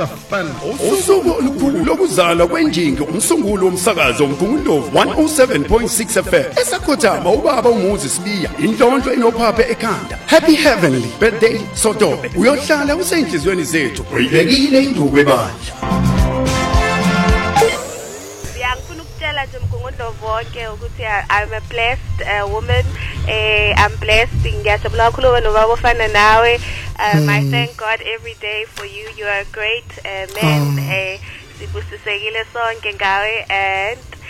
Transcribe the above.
Usuku olukhulu lokuzalwa kwenjingi umsunguli womsakazo Mgungundlovu 107.6 FM esakhothama ubaba uMuzi Sibiya indlondlo enophaphe ekhanda. Happy heavenly birthday Sotobe, uyohlala usenhlizweni zethu, uyibekile induku ebandla. Ngifuna ukutshela nje Mgungundlovu wonke ukuthi I'm a blessed woman. I'm blessed. Ngiyajabula kakhulu nobaba ofana nawe. I thank God every day for you. You are a great man. Sibusisekile sonke ngawe and